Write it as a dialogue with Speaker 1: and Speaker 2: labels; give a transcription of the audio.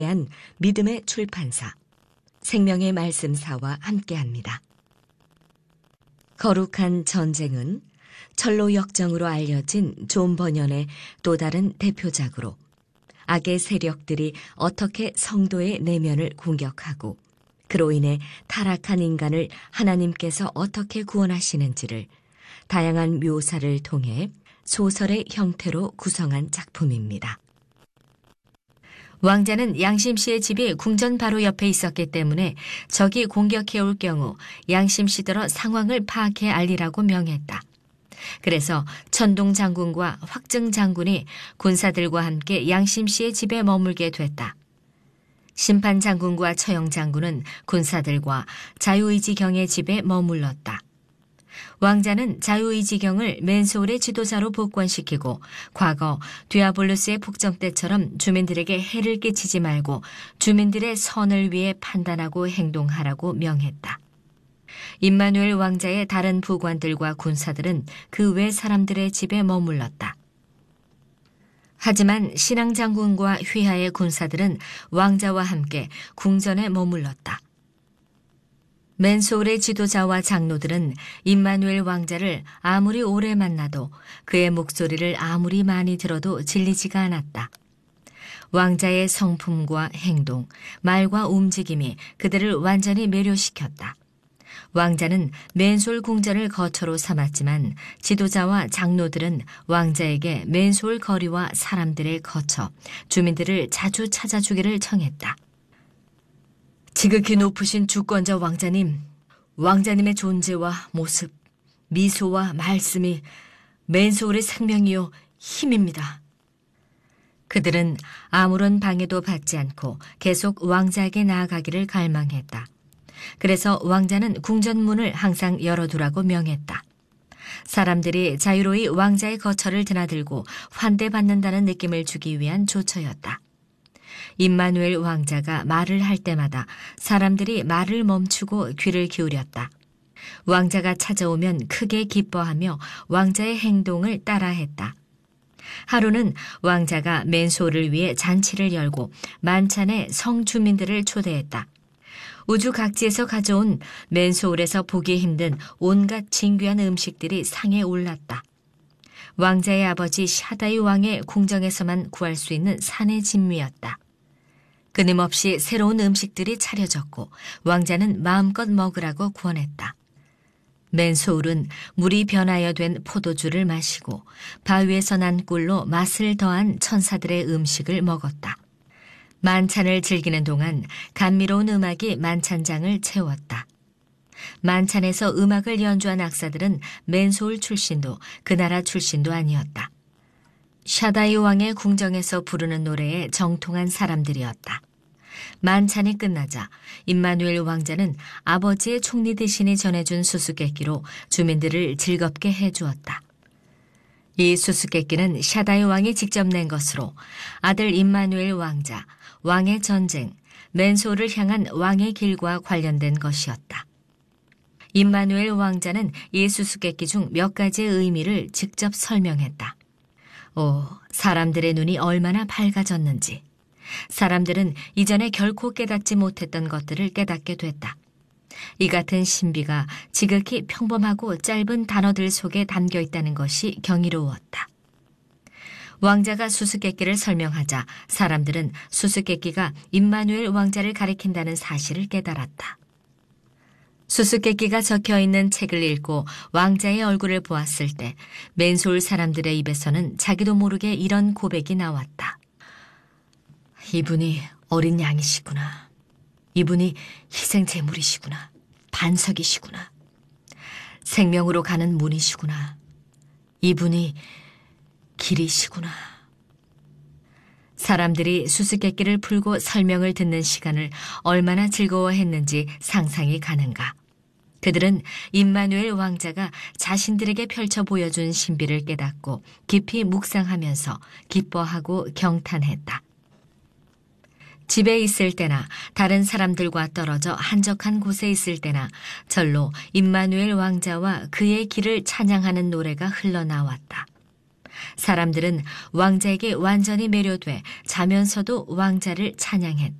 Speaker 1: 대한 믿음의 출판사, 생명의 말씀사와 함께합니다. 거룩한 전쟁은 철로 역정으로 알려진 존 버년의 또 다른 대표작으로 악의 세력들이 어떻게 성도의 내면을 공격하고 그로 인해 타락한 인간을 하나님께서 어떻게 구원하시는지를 다양한 묘사를 통해 소설의 형태로 구성한 작품입니다. 왕자는 양심 씨의 집이 궁전 바로 옆에 있었기 때문에 적이 공격해올 경우 양심 씨더러 상황을 파악해 알리라고 명했다. 그래서 천둥 장군과 확증 장군이 군사들과 함께 양심 씨의 집에 머물게 됐다. 심판 장군과 처형 장군은 군사들과 자유의지경의 집에 머물렀다. 왕자는 자유의지경을 맨소울의 지도자로 복권시키고 과거 디아블로스의 폭정 때처럼 주민들에게 해를 끼치지 말고 주민들의 선을 위해 판단하고 행동하라고 명했다. 임마누엘 왕자의 다른 부관들과 군사들은 그 외 사람들의 집에 머물렀다. 하지만 신앙장군과 휘하의 군사들은 왕자와 함께 궁전에 머물렀다. 맨소울의 지도자와 장로들은 임마누엘 왕자를 아무리 오래 만나도 그의 목소리를 아무리 많이 들어도 질리지가 않았다. 왕자의 성품과 행동, 말과 움직임이 그들을 완전히 매료시켰다. 왕자는 맨소울 궁전을 거처로 삼았지만 지도자와 장로들은 왕자에게 맨소울 거리와 사람들의 거처, 주민들을 자주 찾아주기를 청했다. 지극히 높으신 주권자 왕자님, 왕자님의 존재와 모습, 미소와 말씀이 맨소울의 생명이요 힘입니다. 그들은 아무런 방해도 받지 않고 계속 왕자에게 나아가기를 갈망했다. 그래서 왕자는 궁전문을 항상 열어두라고 명했다. 사람들이 자유로이 왕자의 거처를 드나들고 환대받는다는 느낌을 주기 위한 조처였다. 임마누엘 왕자가 말을 할 때마다 사람들이 말을 멈추고 귀를 기울였다. 왕자가 찾아오면 크게 기뻐하며 왕자의 행동을 따라했다. 하루는 왕자가 맨소울을 위해 잔치를 열고 만찬에 성주민들을 초대했다. 우주 각지에서 가져온 맨소울에서 보기 힘든 온갖 진귀한 음식들이 상에 올랐다. 왕자의 아버지 샤다이 왕의 궁정에서만 구할 수 있는 산의 진미였다. 끊임없이 새로운 음식들이 차려졌고 왕자는 마음껏 먹으라고 권했다. 맨소울은 물이 변하여 된 포도주를 마시고 바위에서 난 꿀로 맛을 더한 천사들의 음식을 먹었다. 만찬을 즐기는 동안 감미로운 음악이 만찬장을 채웠다. 만찬에서 음악을 연주한 악사들은 맨소울 출신도 그 나라 출신도 아니었다. 샤다이 왕의 궁정에서 부르는 노래에 정통한 사람들이었다. 만찬이 끝나자 임마누엘 왕자는 아버지의 총리 대신이 전해준 수수께끼로 주민들을 즐겁게 해주었다. 이 수수께끼는 샤다이 왕이 직접 낸 것으로 아들 임마누엘 왕자, 왕의 전쟁, 맨소울을 향한 왕의 길과 관련된 것이었다. 임마누엘 왕자는 이 수수께끼 중 몇 가지의 의미를 직접 설명했다. 사람들의 눈이 얼마나 밝아졌는지. 사람들은 이전에 결코 깨닫지 못했던 것들을 깨닫게 됐다. 이 같은 신비가 지극히 평범하고 짧은 단어들 속에 담겨 있다는 것이 경이로웠다. 왕자가 수수께끼를 설명하자 사람들은 수수께끼가 임마누엘 왕자를 가리킨다는 사실을 깨달았다. 수수께끼가 적혀있는 책을 읽고 왕자의 얼굴을 보았을 때 맨소울 사람들의 입에서는 자기도 모르게 이런 고백이 나왔다. 이분이 어린 양이시구나. 이분이 희생제물이시구나. 반석이시구나. 생명으로 가는 문이시구나. 이분이 길이시구나. 사람들이 수수께끼를 풀고 설명을 듣는 시간을 얼마나 즐거워했는지 상상이 가는가. 그들은 임마누엘 왕자가 자신들에게 펼쳐 보여준 신비를 깨닫고 깊이 묵상하면서 기뻐하고 경탄했다. 집에 있을 때나 다른 사람들과 떨어져 한적한 곳에 있을 때나 절로 임마누엘 왕자와 그의 길을 찬양하는 노래가 흘러나왔다. 사람들은 왕자에게 완전히 매료돼 자면서도 왕자를 찬양했다.